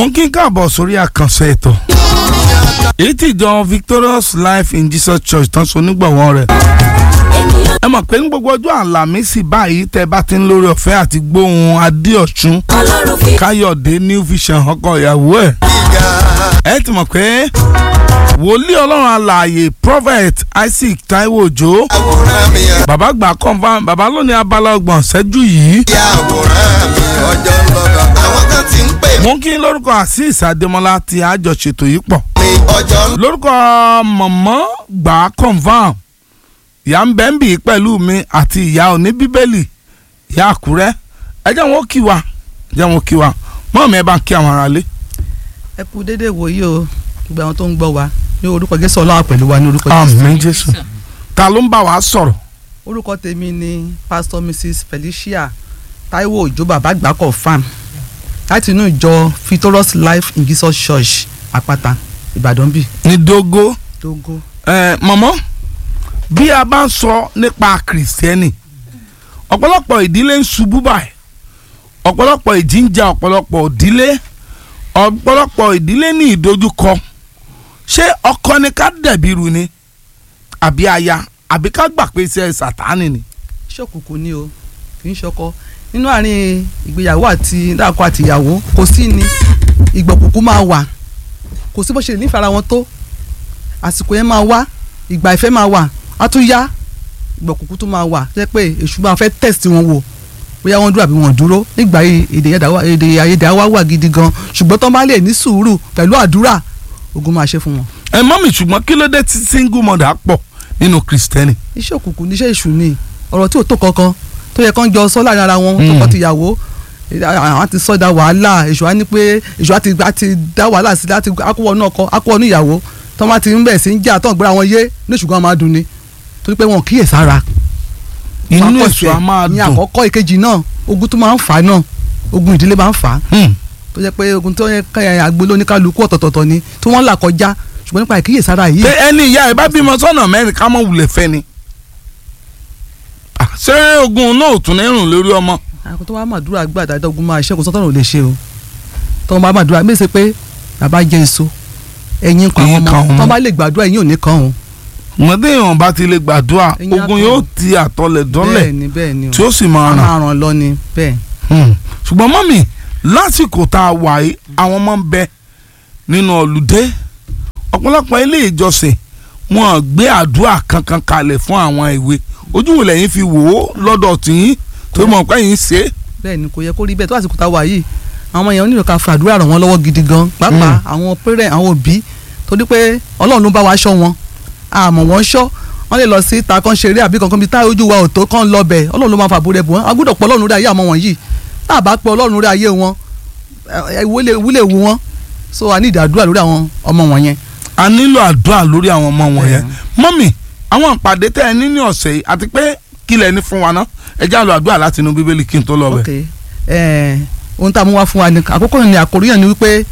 mo kí n káàbọ̀ sórí àkànṣe ètò èyí tí ìjọ Victorious Life in Jesus Church tán so nígbàwọ́ rẹ̀. ẹ mọ̀ pé ní gbogbo ọjọ́ àlàmísì báyìí tẹ́ bá ti ń lórí ọ̀fẹ́ àti gbóhùn Adéọ̀tún Káyọ̀dé New Vision ọkọ ìyàwó ẹ̀. ẹ ti mọ̀ pé wòlíì ọlọ́run alààyè Prophet Isaac Taiwo Òjó bàbá gbà confam bàbá lónìí abala ọgbọ̀n ṣẹ́jú yìí. mo kí lórúkọ Azeez Adémọ́lá tí àjọ ṣètò yìí pọ̀ lórúkọ mọ̀mọ́ gbà confam ìyá ń bẹ́ ń bì pẹ̀lú mi àti ìyá òní bíbélì ìyá Àkúrẹ́ ẹ jẹ́ wọn kí wa mọ́ mi ẹ bá ń kí àwọn aráalé. ẹ kú dédé wòye o gbogbo àwọn tó ń gbọ́ wa ní orúkọ Jésù Ọlọ́run pẹ̀lú wa ní orúkọ Jésù. àmín Jésù. ta ló ń bá wa sọ̀rọ̀. orúkọ tèmi ni Pastor Mrs Felicia Taiwo Òjó bàbá àgbà confam láti inú ìjọ Victorious Life in Jesus Church Àpáta Ìbàdàn bí. ní Dógó. Dógó. mọ̀mọ́ bí a bá ń sọ nípa kìrìsìtẹ́nì ọ̀pọ̀lọpọ̀ ìdílé ń ṣubú báyìí ọ̀pọ̀lọpọ̀ ìjìnjà ọ̀pọ̀lọpọ̀ ìdílé ní ìdojúkọ ṣé ọkọ ni ká dẹ̀bìrù ni àbí aya àbí ká gbà pé iṣẹ́ Sátánì ni. ṣòkùnkùn ni o kì í ṣọkọ nínú àárín ìgbéyàwó àti dáàkọ àti ìyàwó kò sí ni ìgbọ̀kùnkùn máa wà kò sí bó ṣe lè nífẹ̀ẹ́ ara wọn tó àsìkò yẹn máa wá ìgbà ìfẹ́ máa wà á tún yá ìgbọ̀kùnkùn tó máa wà jẹ́ pé èṣù máa fẹ́ test wọn wò bóyá wọ́n dúró àbí wọ́n dúró nígbà èdè àìyedè á wà gidi gan ṣùgbọ́n tó bá lè ní sùúrù pẹ̀lú àdúrà ogun máa ṣe fún wọn. ẹ mọ́ mi ṣùgbọ́n kí ló dé tí single mother pọ̀ nínú kìrìsìtẹ́nì. iṣẹ́ òkùnkùn níṣẹ́ èṣù ni ọ̀rọ̀ tí ò tó kankan tó yẹ kán jọ sọ láàrin ara wọn tó kọ́ tìyàwó àwọn ti sọ da wàhálà èṣù á ní pé èṣù á ti dá wàhálà sí láti akówọ́nú ọkọ akówọ́nú ìyàwó tó máa ti ń bẹ̀ sí ń jà tó ń gbéra wọn yé ní ṣùgbọ́n máa dùn ni torí pé wọn kíyè sára. inú èṣù á máa dùn ní àkọ́kọ́ ìkejì náà ogun tó máa ń fà á náà ogun ìdílé máa ń fà á tó jẹ́ pé ogun tó yẹ káyà àgbélé oníkálukú ọ̀tọ̀ọ̀tọ̀ ni tí wọ́n là kọjá ṣùgbọ́n nípa ìkíyè sára yìí. pé ẹni ìyá ẹ bá bímọ sọ́nà mẹ́rin ká mọ̀ wulẹ̀ fẹ́ ni ṣé ogun náà ò tún ní rùn lórí ọmọ. àkókò tó wá màdúrà gbà dáadáa ogun máa ṣẹ́gun sọ́tọ̀nù ò lè ṣe o tó wọn bá màdúrà mí ṣe pé bàbá jẹ́ èso ẹ̀yin kan ọmọ tó bá lè gbàdúrà ẹ̀yin ò ní kan o. mọ̀dé èèyàn bá ti lè gbàdúrà ogun yóò ti àtọlẹ̀ dọ́lẹ̀ tí ó sì máa ràn lọ ni bẹ́ẹ̀. ṣùgbọ́n mọ́mì lásìkò tá a wà yìí àwọn ọmọ ń bẹ nínú ọ̀lùdé ọ̀pọ̀lọpọ̀ ilé ìjọsìn wọn gbé àdúrà kankan kalẹ̀ fún àwọn ìwé ojú wo lẹ́yìn fi wò ó lọ́dọ̀ tìyín tó mọ̀ pé yín ṣe. bẹ́ẹ̀ ni kò yẹ kó rí bẹ́ẹ̀ tó àsìkò tá a wà yìí àwọn èèyàn nílò ká fa àdúrà ràn wọ́n lọ́wọ́ gidi gan pàápàá àwọn pẹ́rẹ́ àwọn òbí torí pé Ọlọ́run ló bá wa ṣọ́ wọn àmọ́ wọ́n ṣọ́ wọ́n lè lọ sí ìta kan ṣeré àbí kankan bíi táyà ojú wa ò tó kán lọ bẹ̀ Ọlọ́run ló máa fàbúrò ẹ̀ bù wọ́n a gbọ́dọ̀ pọ̀ Ọlọ́run rí ayé àmọ́ wọn yìí tá a bá pọ̀ Ọlọ́run rí ayé wọn ìwúlẹ̀ wù wọ́n so a ní ìdí àdúrà lórí àwọn ọmọ wọn yẹn. a nílò àdúrà lórí àwọn ọmọ wọn yẹn mọ́mì àwọn ìpàdé tẹ́ ẹ ní ní ọ̀sẹ̀ yìí àti pé kílẹ̀ ní fún wa ná ẹ já lọ àdúrà láti inú Bíbélì kí n tó lọ bẹ̀. ohun tá a mú wá fún wa ní àkókò ní àkórí yẹn ni wípé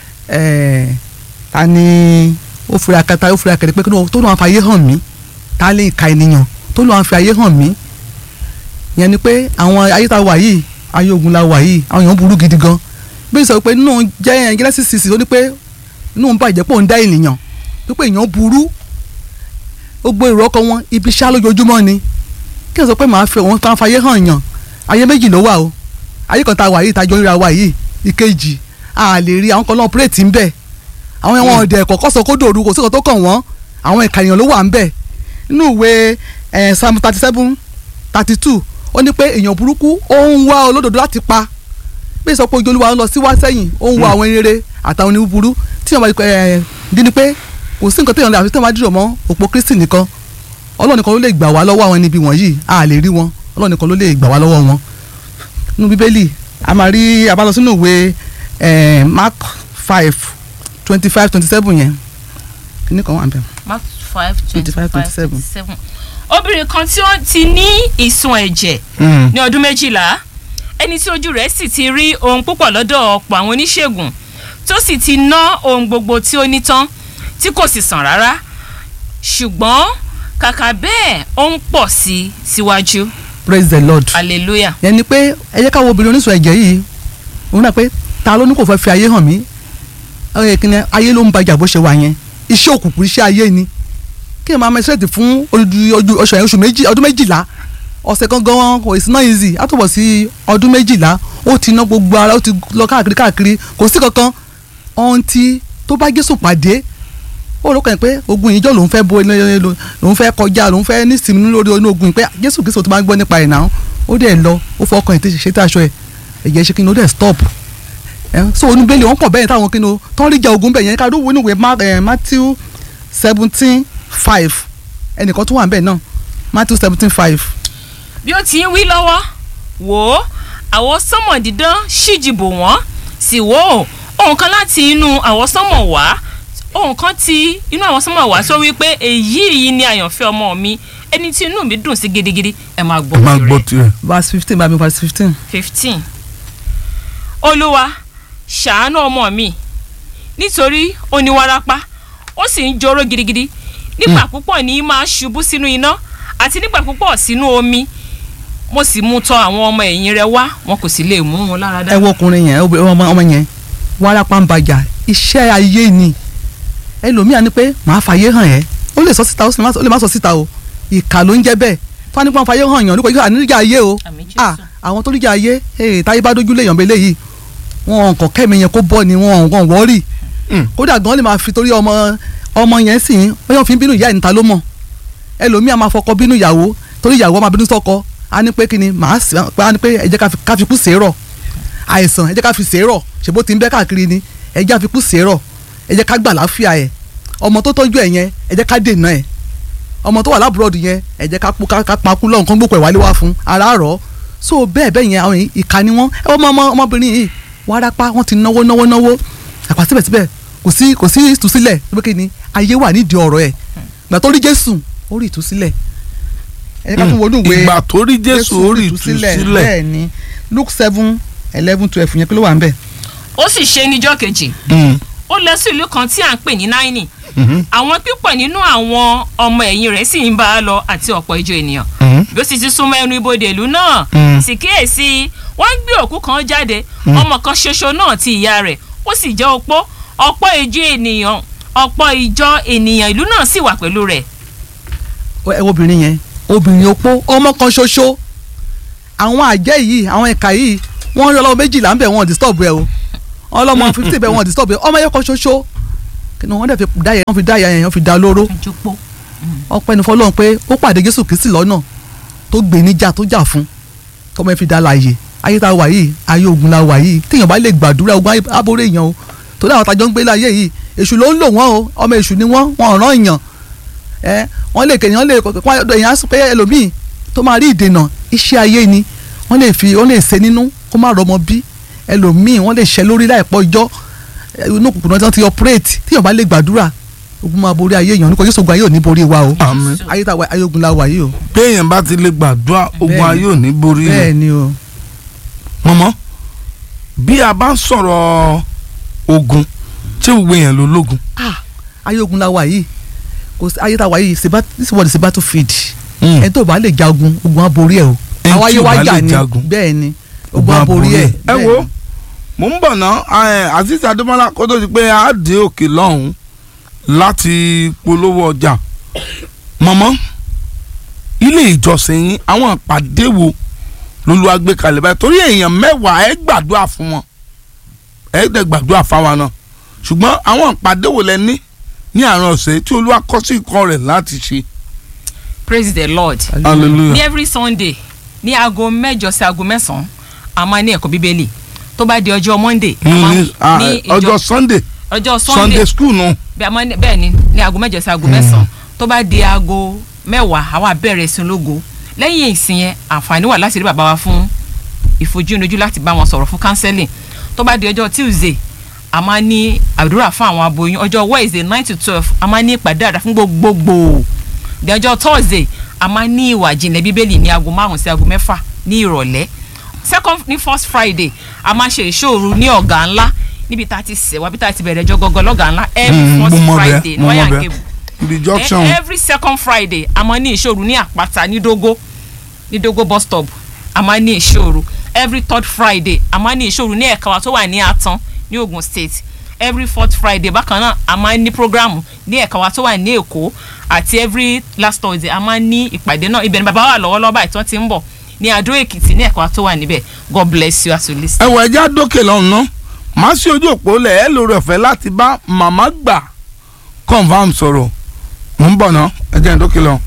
ta ni ó fura kẹta ó fura kẹrẹ pé tó lọ́wọ́ fi ayé hàn mí ta lè ka ènìyàn tó lọ́wọ́ fi ayé hàn mí yẹn ni pé àwọn ayé tá a wà yìí ayé ogun la wà yìí àwọn èèyàn burú gidi gan bí sọ pé nínú jẹ́ Genesis 6 ó ní pé inú ń bàjẹ́ pé òun dá ènìyàn pé èèyàn burú ó gbé ìrọ́ ọkọ wọn ibi ṣá lójoojúmọ́ ni kí n sọ pé màá fẹ́ wọn tá a fayé hàn yàn ayé méjì ló wà o ayé kan tá a wà yìí tá a jọ ríra wa yìí ìkejì a lè rí àwọn kan náà pírètì ń bẹ̀ àwọn ẹ̀wọ̀n ọ̀dẹ̀ kọ̀ọ̀kan sọ kó dòru kò sí kan tó kàn wọ́n àwọn ẹ̀ka èèyàn ló wà ń bẹ̀ nínú ìwé Psalm 37:32 ó ní pé èèyàn burúkú ó ń wá olódodo láti pa bí sọ pé ojú Olúwa ń lọ sí wá sẹ́yìn ó ń wá àwọn rere àtàwọn oníwú burú tí wọ́n bá dín ní pé kò sí nǹkan téèyàn lè àfi tí wọ́n bá dìrò mọ́ òpó Kristi nìkan Ọlọ́run nìkan ló lè gbà wá lọ́wọ́ àwọn ẹni bí wọ̀nyí a lè rí wọn Ọlọ́run nìkan ló lè gbà wá lọ́wọ́ wọn. nínú Bíbélì a máa rí abálọ sínú ìwé Mark 5:25-27 yẹn kíní kan wà ń bẹ̀. Mark 5:25-27. obìnrin kan tí ó ti ní ìsun ẹ̀jẹ̀ ní ọdún 12 ẹni tí ojú rẹ̀ sì ti rí ohun púpọ̀ lọ́dọ̀ ọ̀pọ̀ àwọn oníṣègùn tó sì ti ná ohun gbogbo tí ó ní tán tí kò sì sàn rárá ṣùgbọ́n kàkà bẹ́ẹ̀ ó ń pọ̀ sí síwájú. praise the Lord. hallelujah. yẹn ni pé ẹ jẹ́ ká wo obìnrin onísun ẹ̀jẹ̀ yìí òun náà pé ta ló ní kò fẹ́ fi ayé hàn mí kíni ayé ló ń bàjẹ́ bó ṣe wà yẹn iṣẹ́ òkùnkùn iṣẹ́ ayé ni kí ẹ máa mẹsẹ̀tì fún ọdún méjìlá ọ̀sẹ̀ kan gan it's not easy àtúbọ̀ sí ọdún méjìlá ó ti ná gbogbo ara ó ti lọ káàkiri kò sí kankan ọ̀ǹtí tó bá Jésù pàdé ó rò kàn pé ogun ìjọ lòun fẹ́ bo lòun fẹ́ kọjá lòun fẹ́ ní ìsinmi lórí ogun pé Jésù Kristo tó máa ń gbọ́ nípa ẹ̀ náà ó dẹ̀ lọ ó fọ ọkàn ètò ìṣètò aṣọ ẹ̀ ẹ̀jẹ̀ ṣe kí ni ó dẹ̀ stop so oníbẹ̀lẹ̀ wọn kàn bẹ́ẹ̀ táwọn kí ni ó tán rí ìjà ogun bẹ̀ yẹn ká ló wo níwèé Matthew 17:5 ẹnìkan tó wà bẹ́ẹ̀ náà Matthew 17:5. bí ó ti ń wí lọ́wọ́ wò ó àwọn sánmọ̀ dídán ṣíji bò wọ́n sì wò ó ohun kan láti inú àwọn sánmọ̀ wá ohun kan tí inú àwọn sánmọ̀ wá sọ wípé èyí ni àyànfẹ́ ọmọ mi ẹni tí inú mi dùn sí gidigidi ẹ máa gbọ́ tirẹ̀. verse 15 bá mi verse 15. 15 Olúwa ṣàánú ọmọ mi nítorí ó ní wárápá ó sì ń joró gidigidi nígbà púpọ̀ ní máa ṣubú sínú iná àti nígbà púpọ̀ sínú omi mo sì mú tọ̀ àwọn ọmọ ẹ̀yìn rẹ̀ wá wọn kò sì lè mú wọn lára dá. ẹ wo ọkùnrin yẹn ọmọ yẹn wárápá ń bàjá iṣẹ́ ayé ni ẹlòmíà ni pé màá fàyè hàn ẹ́ ó lè sọ síta ó lè má sọ síta o ìkà ló ń jẹ́ bẹ́ẹ̀ fani pọ́n fàyè hàn yàn nípa ìjọba níjà ayé o àwọn tó níjà ayé táyé bá dójú léèyàn bẹ́ẹ̀ léyìí wọn kàn kẹ́mi yẹn kó bọ́ ni wọn wọ́ọ̀rì kódà gan lè máa fi torí ọmọ yẹn sì ń bẹ́ẹ̀ wọ́n fi ń bínú ìyá ìta ló mọ̀ ẹlòmíà máa fọkọ bínú ìyàwó torí ìyàwó máa bínú sọ́kọ á ní pé kí ni á ní pé ẹ jẹ́ ká fi kú sèérọ̀ àìsàn ẹ jẹ́ ká fi sèérọ̀ ṣèbó ti ń bẹ́ káàkiri ni ẹ jẹ́ ká fi kú sèérọ̀ ẹ jẹ́ ká gbà láfíà ẹ̀ ọmọ tó tọ́jú ẹ̀ yẹn ẹ jẹ́ ká dènà ẹ̀ ọmọ tó wà lábúrọ̀dù yẹn ẹ jẹ́ ká pakú lọ́hùn kan gbókò ẹ̀ wálé wá fún ara rọ̀ so bẹ́ẹ̀ yẹn àwọn ìka ni wọ́n ọmọbìnrin yìí wárápá wọ́n ti náwó àpá síbẹ̀síbẹ̀ kò sí ìtúsílẹ̀ tó bẹ́ẹ̀ ni ayé wà nídìí ọ̀rọ̀ ẹ̀ gbà tó rí Jésù ó rí ìtúsílẹ̀ ẹ jẹ́ ká tún wọnú ìwé ìgbà tó rí Jésù ó rí ìtúsílẹ̀ bẹ́ẹ̀ ni Luke 7:11-12 yẹn kí ló wà ń bẹ̀. ó sì ṣe níjọ́ kejì ó lọ sí ìlú kan tí à ń pè ní Náínì àwọn pípọ̀ nínú àwọn ọmọ ẹ̀yìn rẹ̀ sì ń bá a lọ àti ọ̀pọ̀ ìjọ ènìyàn bí ó sì ti súnmọ́ ẹnu ibodè ìlú náà sì kíyèsí wọ́n ń gbé òkú kan jáde ọmọ kan ṣoṣo náà ti ìyá rẹ̀ ó sì jẹ́ opó ọ̀pọ̀ ìjọ ènìyàn ìlú náà sì wà pẹ̀lú rẹ̀. ẹ wo obìnrin yẹn obìnrin opó ọmọ kan ṣoṣo àwọn àjẹ́ yìí àwọn ẹ̀ka yìí wọ́n rí ọlọ́mọ méjìlá ń bẹ̀ wọ́n disturb ẹ o ọlọ́mọ 50 bẹ̀ wọ́n disturb ẹ ọmọ yẹn kan ṣoṣo kí ni wọ́n dẹ̀ fi dá ìyá yẹn wọ́n fi dá lóró ọpẹ́ ní fọlọ́run pé ó pàdé Jésù Kristi lọ́nà tó gbé níjà tó jà fún tọmọ ẹ fi dá láàyè ayé tá a wà yìí ayé ogun la wà yìí téèyàn bá lè gbàdúrà ogun abóró èèyàn o torí àwọn tajọ ń gbé láyé yìí èṣù ló ń lò wọ́n o ọmọ èṣù ni wọ́n ràn èèyàn wọ́n lè kẹ́yìn èèyàn á sọ pé ẹlòmíì tó máa rí ìdènà iṣẹ́ ayé ni wọ́n lè ṣe nínú kó má rọmọ bí ẹlòmíì wọ́n lè ṣẹ́ lórí láìpọ̀ ìjọ inú òkùnkùn náà ti operate téèyàn bá lè gbàdúrà ogun máa borí ayé èèyàn nípa Jésù ogun ayé ò ní borí wa o ayé tá ayé ogun la wà yìí o. béèyàn bá ti lè gbàdúrà ogun ayé ò ní borí bẹ́ẹ̀ ni o. mọ́mọ́ bí a bá ń sọ̀rọ̀ ogun tí gbogbo èèyàn ló lógun. ayé ogun la wà yìí kò sí ayé tá wà yìí this word is a battlefield ẹni tó bá lè ja ogun á borí ẹ o àwọn ayé wa jà ní bẹ́ẹ̀ ni ogun á borí ẹ. ẹ wo mò ń bọ̀ ná Azeez Adémọ́lá kó tó di pé a dé òkè lọ́hùn láti polówó ọjà mọ̀mọ́ ilé ìjọsìn yín àwọn ìpàdé wo lólu gbé kalẹ̀ báyìí torí èèyàn mẹ́wàá ẹ gbàdúrà fún wọn ẹ dẹ̀ gbàdúrà fáwọn náà ṣùgbọ́n àwọn ìpàdé wo lẹ ní àárín ọ̀sẹ̀ tí Olúwa kọ sí ikọ̀ rẹ̀ láti ṣe. Praise the Lord. Hallelujah. ní every Sunday ní aago 8 sí aago 9 a máa ní ẹ̀kọ́ bíbélì tó bá di ọjọ́ Monday. ọjọ́ Sunday school nù. bẹ́ẹ̀ ni ní aago 8 sí aago 9 tó bá di aago 10 àwa bẹ̀rẹ̀ ìsìn lógo lẹ́yìn ìsìn yẹn àǹfààní wà láti rí bàbá wa fún ìfojúnojú láti bá wọn sọ̀rọ̀ fún counseling tó bá di ọjọ́ Tuesday a máa ní àdúrà fún àwọn aboyún ọjọ́ Wednesday 9 to 12 a máa ní ìpàdé àdá fún gbogbogbò di ọjọ́ Thursday a máa ní ìwà ìjìnlẹ̀ bíbélì ní aago 5 sí aago 6 ní ìrọ̀lẹ́ first Friday a máa ṣe ìṣòro ní ọ̀gá ńlá níbi tá a ti sẹ̀wá bí tá a ti bẹ̀rẹ̀ ẹjọ́ gọ́gọ́ lọ́gá ńlá every first Friday ní wáyà kébù every second Friday a máa ní ìṣòro ní àpáta ní Dógó bus stop a máa ní ìṣòro every third Friday a máa ní ìṣòro ní ẹ̀ka wa tó wà ní Àtàn ní Ogun State every fourth Friday bákan náà a máa ń ní programu ní ẹ̀ka wa tó wà ní Èkó àti every last Thursday a máa ń ní ìpàdé náà ibẹ̀ ni bàbá wà lọ́wọ́lọ́wọ́ báyìí tí wọ́n ti ń bọ̀ ní Adó Èkìtì ní ẹ̀ka wa tó wà níbẹ̀. God bless you as you listen. ẹ̀wọ̀ ẹja dókè lọ́hùn ná màá sí ojú òpó lẹ̀ ẹ́ lórí ọ̀fẹ́ láti bá màmá gbà confam sọ̀rọ̀ mò ń bọ̀ ná ẹ̀jẹ̀ ń dókè lọ.